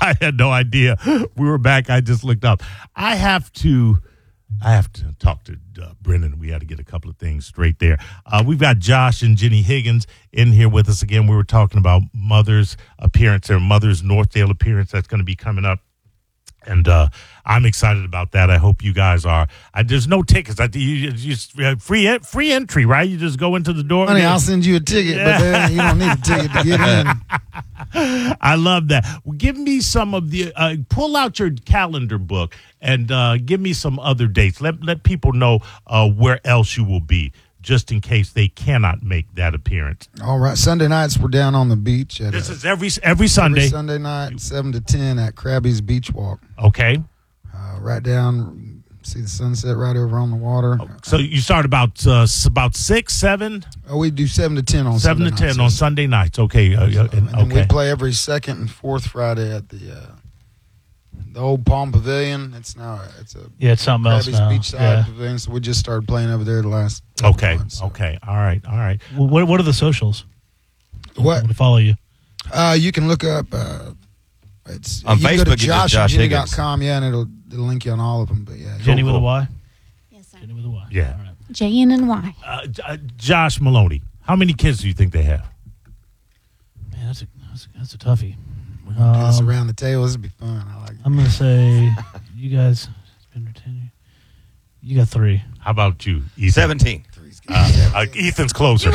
I had no idea we were back. I just looked up. I have to talk to Brennan. We had to get a couple of things straight there. We've got Josh and Jenny Higgins in here with us again. We were talking about Mother's appearance, or Mother's Northdale appearance that's going to be coming up. And I'm excited about that. I hope you guys are. There's no tickets. Free entry, right? You just go into the door. Honey, I'll send you a ticket, but then you don't need a ticket to get in. I love that. Well, give me some of the pull out your calendar book and give me some other dates. Let people know where else you will be, just in case they cannot make that appearance. All right. Sunday nights, we're down on the beach. This is every Sunday. Every Sunday night, 7 to 10 at Krabby's Beach Walk. Okay. Right down, see the sunset right over on the water. So you start about 6, 7? Oh, we do 7 to 10 on 7 Sunday to 10 nights. on Sunday nights. Okay. And we play every second and fourth Friday at the old Palm Pavilion. It's something else Krabby's now. Beachside Pavilion. So we just started playing over there the last Okay. months, so. Okay. All right. Well, what are the socials? What? To follow you? You can look up. It's on you Facebook. Go to It's Josh Higgins. joshandjenny.com, and it'll link you on all of them. But yeah, Jenny with a Y? Yes, sir. Jenny with a Y. Yeah. All right. JNNY. Josh Maloney, how many kids do you think they have? Man, that's a toughie. do this around the table. This would be fun. I like it. I'm gonna say you guys. You got 3. How about you, Ethan? 17. Ethan's closer.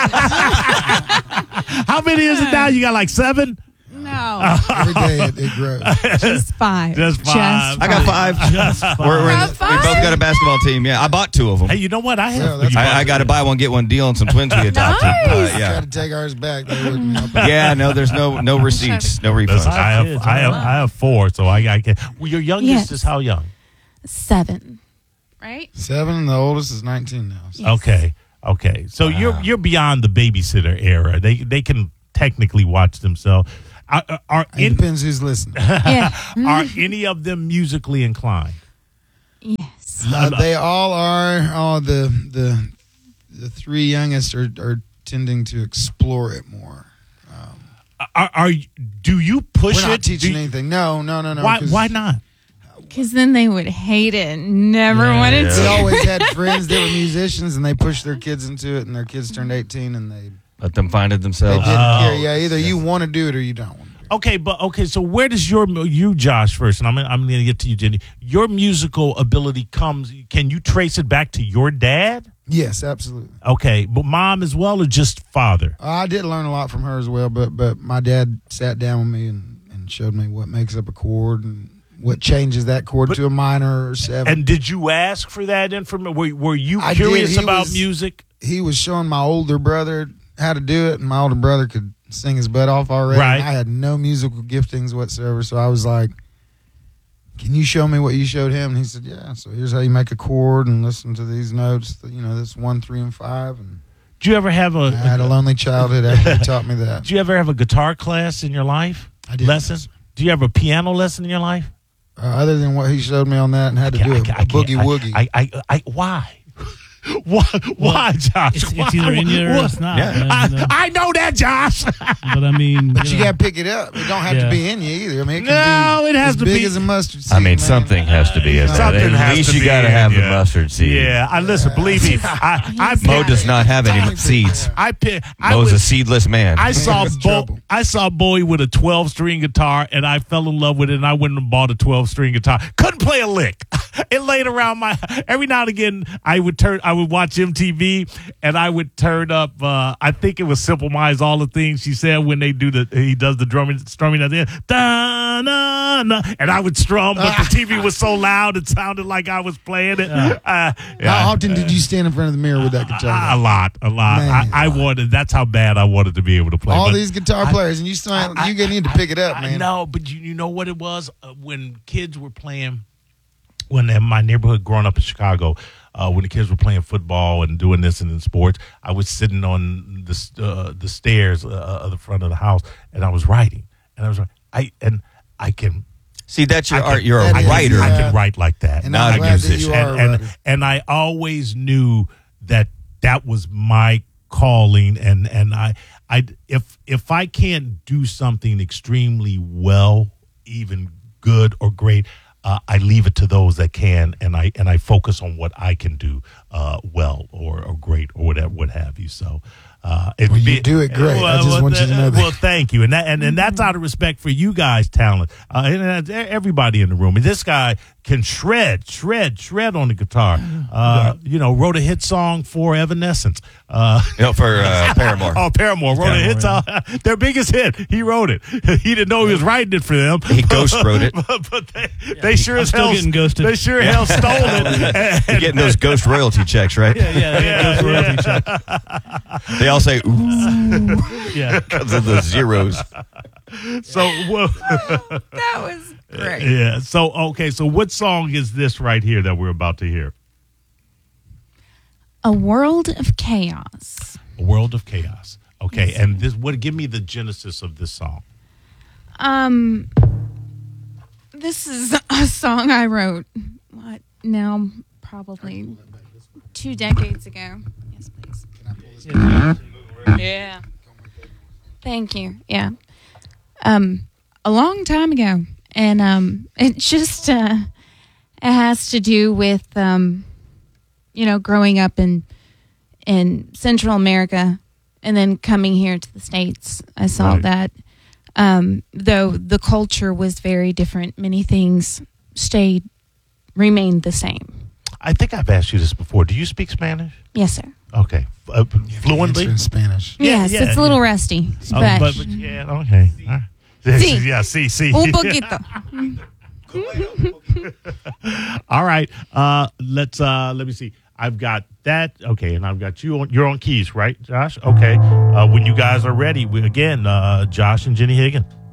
How many is it now? You got like 7? No. Every day it grows. Just 5. Just 5. I got 5. Just 5. We both got a basketball team. Yeah, I bought 2 of them. Hey, you know what? I have. that's I got to buy one, get one deal on some twins we adopted. Nice. Try Yeah. to take ours back. They wouldn't help. Yeah, no, there's no receipts, no refunds. Listen, I have 4, so I can. Well, your youngest Yes. is how young? 7. Right? 7, and the oldest is 19 now. So. Yes. Okay. So you're beyond the babysitter era. They can technically watch themselves. It depends who's listening. Yeah. Are any of them musically inclined? Yes. They all are. Oh, the 3 youngest are tending to explore it more. Do you push We're not it? teaching anything. No. Why not? Because then they would hate it and never wanted They to. always had friends that were musicians, and they pushed their kids into it, and their kids turned 18, and they Let them find it didn't themselves. care. Yeah, either you want to do it or you don't want to do it. Okay. So where does you Josh first, and I'm going to get to you, Jenny. Your musical ability comes. Can you trace it back to your dad? Yes, absolutely. Okay, but mom as well, or just father? I did learn a lot from her as well, but my dad sat down with me and showed me what makes up a chord and what changes that chord to a minor or 7. And did you ask for that information? Were you I curious did. about music? He was showing my older brother how to do it, and my older brother could sing his butt off already. Right. And I had no musical giftings whatsoever, so I was like, can you show me what you showed him? And he said, yeah. So here's how you make a chord and listen to these notes. This 1, 3, and 5. And Did you ever have I had a lonely childhood after he taught me that. Did you ever have a guitar class in your life? I did. Lesson? Do you have a piano lesson in your life? Other than what he showed me on that and had to do a boogie woogie. Why? Why, Josh? It's either in you or it's not. Yeah. I know that, Josh. But I mean, But you got to pick it up. It don't have to be in you either. I mean, it can be it has as to big be. as a mustard seed. I mean, man. something has to be. Something has At least to you be got to in have the you. mustard seed. Yeah, listen. Believe me, Mo does not have any seeds. Mo's a seedless man. I saw That's trouble. Bowie with a 12-string guitar, and I fell in love with it. And I went and bought a 12-string guitar. Couldn't play a lick. It laid around every now and again. I would watch MTV, and I would turn up. I think it was Simple Minds. All the things she said when he does the strumming at the end. Da, na, na, and I would strum, but the TV was so loud it sounded like I was playing it. How often did you stand in front of the mirror with that guitar? A lot. Man. I wanted. That's how bad I wanted to be able to play. All But these guitar players, and you still you need to pick it up, man. No, but you know what it was when kids were playing. When in my neighborhood, growing up in Chicago, when the kids were playing football and doing this and in sports, I was sitting on the stairs of the front of the house, and I was writing. And I can. See, that's your I can- art. You're a that is- writer. I can write like that. And Not I'm a glad that musician. you are a writer. and I always knew that was my calling, and I if I can't do something extremely well even good or great. I leave it to those that can, and I focus on what I can do well or great or whatever, what have you. So, you do it great. I just want you to know that. Well, thank you, and that's out of respect for you guys' talent and everybody in the room. And this guy can shred on the guitar. Wrote a hit song for Evanescence. For Paramore. Oh, Paramore wrote a hit song. Their biggest hit. He wrote it. He didn't know he was writing it for them. He ghost wrote it. but they sure as hell getting ghosted. They sure as hell stole it. You're getting those ghost royalty checks, right? Ghost royalty check. They all say ooh. Yeah. Because of the zeros. So That was great. yeah. So okay. So what song is this right here that we're about to hear? A World of Chaos. A World of Chaos. Okay. Yes. And give me the genesis of this song. This is a song I wrote. Now probably 2 decades ago. Yes, please. Yeah. Thank you. Yeah. A long time ago, and it just it has to do with growing up in Central America and then coming here to the States. I saw that though the culture was very different, many things remained the same. I think I've asked you this before. Do you speak Spanish? Yes, sir. Okay. Fluently? In Spanish. Yes, it's a little rusty. But yeah, okay. Sí. Yeah, sí. Un poquito. All right. Let me see. I've got that. Okay, and I've got you on. You're on keys, right, Josh? Okay. When you guys are ready, Josh and Jenny Higgins.